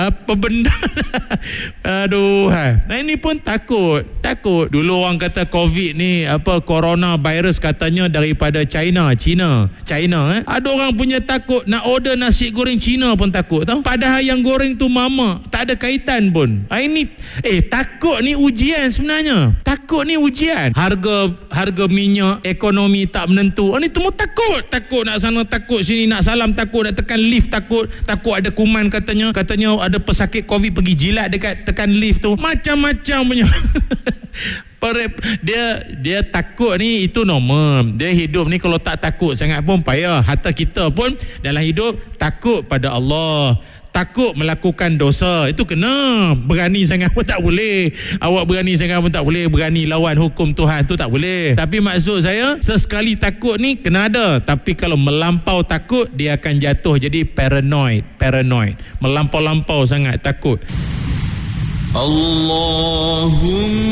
Apa benda? Aduh. Ini pun takut. Dulu orang kata COVID ni, corona virus katanya daripada China. Ada orang punya takut nak order nasi goreng Cina pun takut tau. Padahal yang goreng tu mama, tak ada kaitan pun. Ini takut ni ujian sebenarnya. Takut ni ujian. Harga minyak, ekonomi tak menentu. Ini semua takut nak sana, takut sini, nak salam takut, nak tekan lift takut ada kuman katanya ada pesakit COVID pergi jilat dekat tekan lift tu. Macam-macam punya. Dia takut ni, itu normal. Dia hidup ni kalau tak takut sangat pun payah. Hatta kita pun dalam hidup takut pada Allah, takut melakukan dosa, itu kena. Berani sangat pun tak boleh. Awak berani sangat pun tak boleh. Berani lawan hukum Tuhan tu tak boleh. Tapi maksud saya, sesekali takut ni kena ada. Tapi kalau melampau takut, dia akan jatuh jadi paranoid. Melampau-lampau sangat takut. Allahumma